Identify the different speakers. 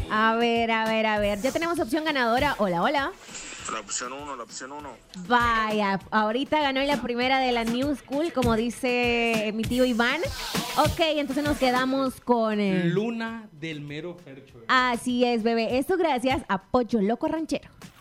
Speaker 1: A ver, a ver, a ver. Ya tenemos opción ganadora. Hola, hola.
Speaker 2: La opción 1, la opción 1.
Speaker 1: Vaya, ahorita ganó la primera de la New School, como dice mi tío Iván. Ok, entonces nos quedamos con...
Speaker 3: Luna del mero Fercho.
Speaker 1: Así es, bebé. Esto gracias a Pollo Loco Ranchero.